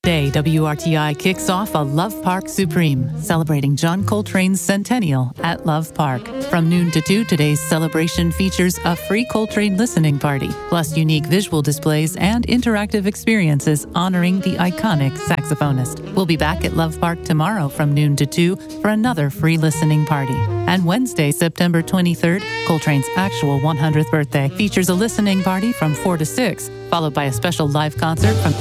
Today, WRTI kicks off a Love Park Supreme, celebrating John Coltrane's centennial at Love Park. From noon to 2, today's celebration features a free Coltrane listening party, plus unique visual displays and interactive experiences honoring the iconic saxophonist. We'll be back at Love Park tomorrow from noon to 2 for another free listening party. And Wednesday, September 23rd, Coltrane's actual 100th birthday, features a listening party from 4 to 6, followed by a special live concert from